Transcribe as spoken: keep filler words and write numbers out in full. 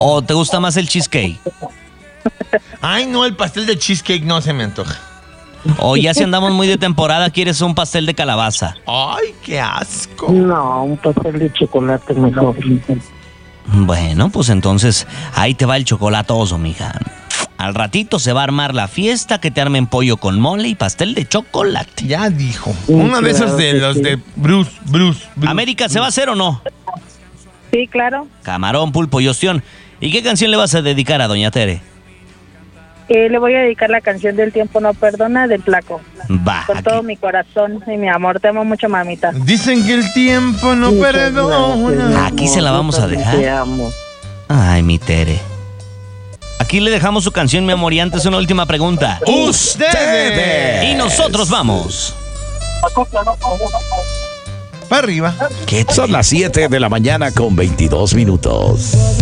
¿O te gusta más el cheesecake? Ay, no, el pastel de cheesecake no se me antoja. ¿O ya si andamos muy de temporada, quieres un pastel de calabaza? Ay, qué asco. No, un pastel de chocolate mejor. Bueno, pues entonces ahí te va el chocolatoso, mija. Al ratito se va a armar la fiesta, que te armen pollo con mole y pastel de chocolate. Ya dijo. Uno de esos de los de Bruce, Bruce, Bruce. ¿América se va a hacer o no? Sí, claro. Camarón, pulpo y ostión. ¿Y qué canción le vas a dedicar a doña Tere? Eh, le voy a dedicar la canción del Tiempo No Perdona del Flaco. Va. Con aquí. todo mi corazón y mi amor. Te amo mucho, mamita. Dicen que el tiempo no Muchas perdona. gracias, Aquí se la vamos a amor. Yo dejar. también Te amo. Ay, mi Tere. Aquí le dejamos su canción, mi amor, y antes una última pregunta. Ustedes. Y nosotros vamos. Para arriba. ¿Qué? Son las siete de la mañana con veintidós minutos.